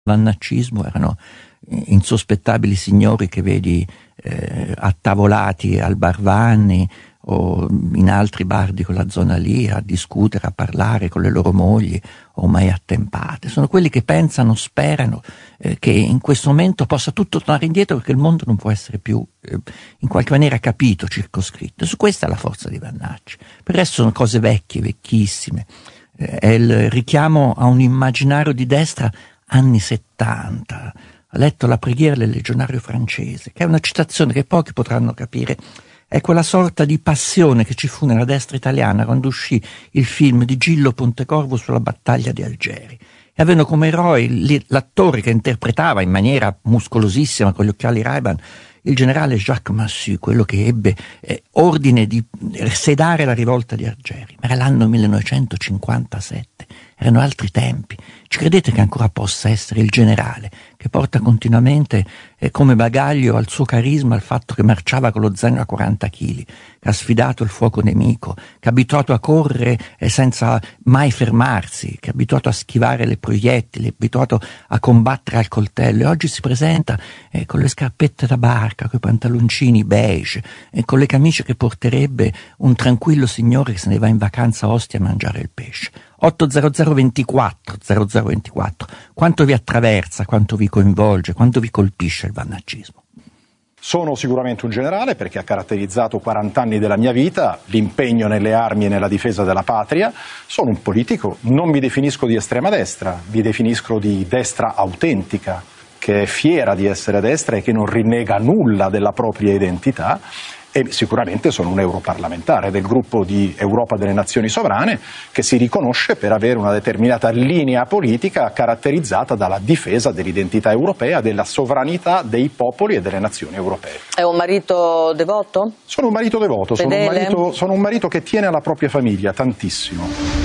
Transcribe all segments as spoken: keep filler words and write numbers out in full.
vannaccismo erano insospettabili signori che vedi eh, attavolati al bar Vanni o in altri bar di quella zona lì a discutere, a parlare con le loro mogli o mai attempate. Sono quelli che pensano, sperano eh, che in questo momento possa tutto tornare indietro, perché il mondo non può essere più eh, in qualche maniera capito, circoscritto. Su questa è la forza di Vannacci. Per il resto sono cose vecchie, vecchissime. Eh, è il richiamo a un immaginario di destra anni settanta. Ha letto La preghiera del legionario francese, che è una citazione che pochi potranno capire. È quella sorta di passione che ci fu nella destra italiana quando uscì il film di Gillo Pontecorvo sulla battaglia di Algeri. E avevano come eroe l'attore che interpretava in maniera muscolosissima con gli occhiali Ray-Ban il generale Jacques Massu, quello che ebbe eh, ordine di sedare la rivolta di Algeri. Ma era l'anno millenovecentocinquantasette, erano altri tempi. Ci credete che ancora possa essere il generale che porta continuamente eh, come bagaglio al suo carisma il fatto che marciava con lo zaino a quaranta chili, che ha sfidato il fuoco nemico, che è abituato a correre eh, senza mai fermarsi, che è abituato a schivare le proiettili, è abituato a combattere al coltello, e oggi si presenta eh, con le scarpette da barca, con i pantaloncini beige, e con le camicie che porterebbe un tranquillo signore che se ne va in vacanza a Ostia a mangiare il pesce. otto zero zero ventiquattro zero zero ventiquattro, quanto vi attraversa, quanto vi coinvolge, quanto vi colpisce il vannaccismo? Sono sicuramente un generale perché ha caratterizzato quaranta anni della mia vita, l'impegno nelle armi e nella difesa della patria. Sono un politico, non mi definisco di estrema destra, mi definisco di destra autentica, che è fiera di essere destra e che non rinnega nulla della propria identità. E sicuramente sono un europarlamentare del gruppo di Europa delle Nazioni Sovrane, che si riconosce per avere una determinata linea politica caratterizzata dalla difesa dell'identità europea, della sovranità dei popoli e delle nazioni europee. È un marito devoto? Sono un marito devoto, sono un marito, sono un marito che tiene alla propria famiglia tantissimo.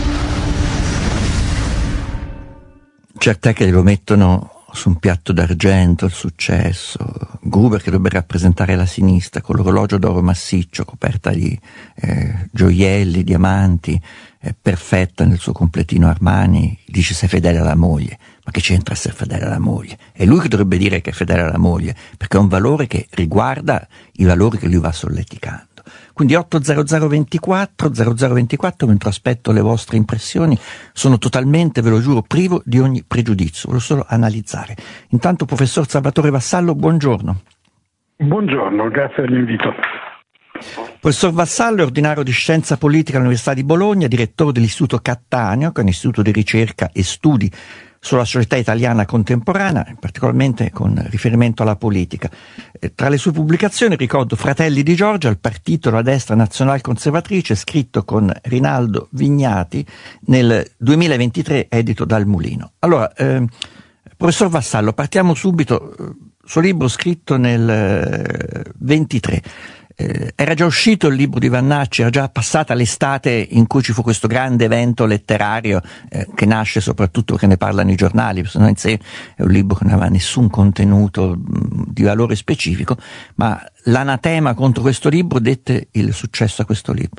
Certo è che lo mettono su un piatto d'argento il successo, Gruber che dovrebbe rappresentare la sinistra con l'orologio d'oro massiccio coperta di eh, gioielli, diamanti, eh, perfetta nel suo completino Armani, dice sei fedele alla moglie. Ma che c'entra essere fedele alla moglie? È lui che dovrebbe dire che è fedele alla moglie, perché è un valore che riguarda i valori che lui va solleticando. Quindi otto zero zero ventiquattro zero zero ventiquattro, mentre aspetto le vostre impressioni, sono totalmente, ve lo giuro, privo di ogni pregiudizio, voglio solo analizzare. Intanto, professor Salvatore Vassallo, buongiorno. Buongiorno, grazie dell'invito. Professor Vassallo è ordinario di Scienza Politica all'Università di Bologna, direttore dell'Istituto Cattaneo, che è un istituto di ricerca e studi sulla società italiana contemporanea, particolarmente con riferimento alla politica. Eh, tra le sue pubblicazioni ricordo Fratelli di Giorgia, il partito della destra nazional-conservatrice, scritto con Rinaldo Vignati nel duemilaventitré, edito dal Mulino. Allora, eh, professor Vassallo, partiamo subito. Suo libro scritto nel eh, ventitré. Eh, era già uscito il libro di Vannacci, era già passata l'estate in cui ci fu questo grande evento letterario eh, che nasce soprattutto perché ne parlano i giornali, se no in sé è un libro che non aveva nessun contenuto mh, di valore specifico, ma l'anatema contro questo libro dette il successo a questo libro.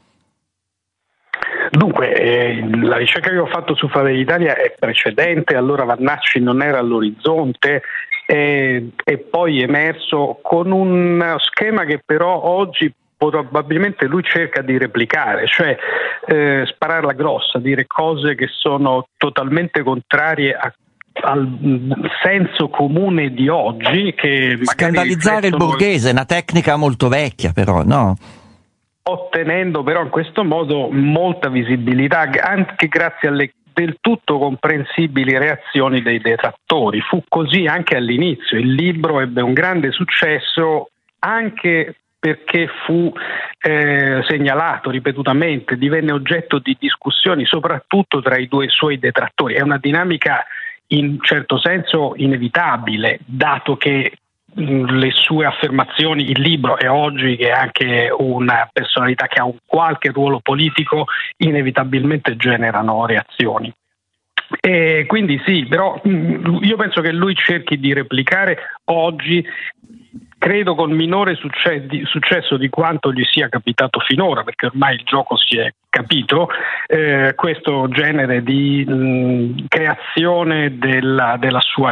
Dunque, eh, la ricerca che ho fatto su Fratelli d'Italia è precedente, allora Vannacci non era all'orizzonte, e, e poi è emerso con un schema che però oggi probabilmente lui cerca di replicare, cioè eh, spararla grossa, dire cose che sono totalmente contrarie a, al senso comune di oggi. Che scandalizzare il borghese, una tecnica molto vecchia però, no? Ottenendo però in questo modo molta visibilità, anche grazie alle del tutto comprensibili reazioni dei detrattori. Fu così anche all'inizio, il libro ebbe un grande successo anche perché fu eh, segnalato ripetutamente, divenne oggetto di discussioni soprattutto tra i due suoi detrattori. È una dinamica in certo senso inevitabile, dato che le sue affermazioni, il libro e oggi che è anche una personalità che ha un qualche ruolo politico, inevitabilmente generano reazioni. E quindi sì, però io penso che lui cerchi di replicare oggi credo con minore succe- di, successo di quanto gli sia capitato finora, perché ormai il gioco si è capito, eh, questo genere di mh, creazione della, della sua